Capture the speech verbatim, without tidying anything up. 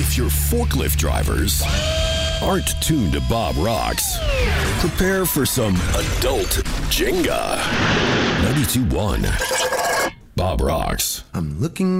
If your forklift drivers aren't tuned to Bob Rocks, prepare for some adult Jenga. ninety-two point one Bob Rocks. I'm looking